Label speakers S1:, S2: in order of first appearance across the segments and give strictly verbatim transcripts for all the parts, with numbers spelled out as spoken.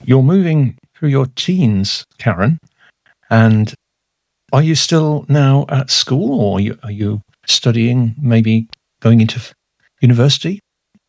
S1: you're moving through your teens, Karen, and are you still now at school, or are you, are you studying, maybe going into f- university?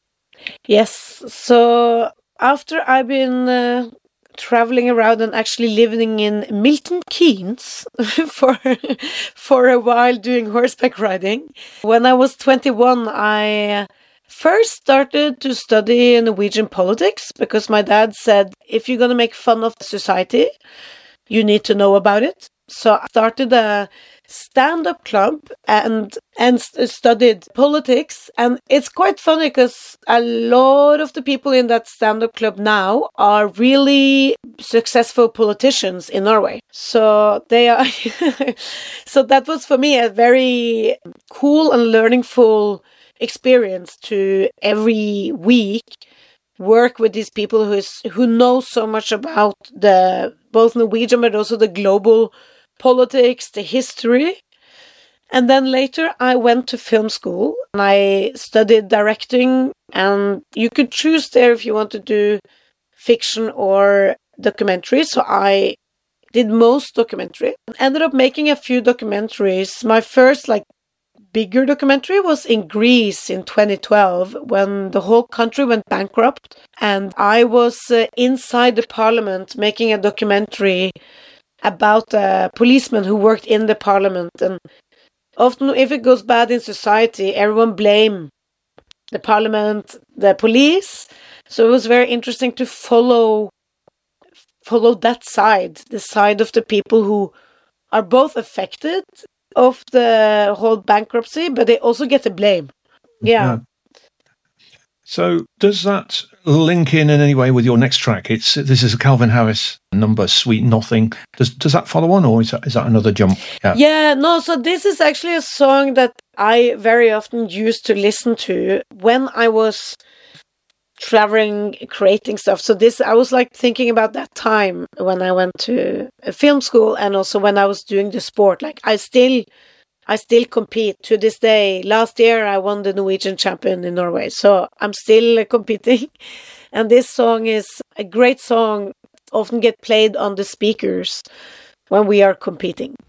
S2: Yes. So after I've been uh, traveling around and actually living in Milton Keynes for for a while doing horseback riding, when I was twenty-one, I first started to study Norwegian politics because my dad said, if you're going to make fun of society, you need to know about it. So I started a stand-up club and and st- studied politics. And it's quite funny because a lot of the people in that stand-up club now are really successful politicians in Norway. So they are. So that was for me a very cool and learningful experience to every week work with these people who is who know so much about the both Norwegian but also the global politics, the history. And then later I went to film school and I studied directing, and you could choose there if you want to do fiction or documentary. So I did most documentary. Ended up making a few documentaries. My first like bigger documentary was in Greece in twenty twelve when the whole country went bankrupt, and I was uh, inside the parliament making a documentary about a policeman who worked in the parliament. And often if it goes bad in society, everyone blame the parliament, the police. So it was very interesting to follow follow that side, the side of the people who are both affected of the whole bankruptcy, but they also get the blame. Yeah.
S1: Yeah. So does that link in in any way with your next track? It's this is a Calvin Harris number, Sweet Nothing. Does does that follow on, or is that, is that another jump?
S2: Yeah. Yeah, no, so this is actually a song that I very often used to listen to when I was traveling, creating stuff. So this, I was like thinking about that time when I went to a film school and also when I was doing the sport. Like I still I still compete to this day. Last year, I won the Norwegian champion in Norway. So I'm still competing. And this song is a great song, often get played on the speakers when we are competing.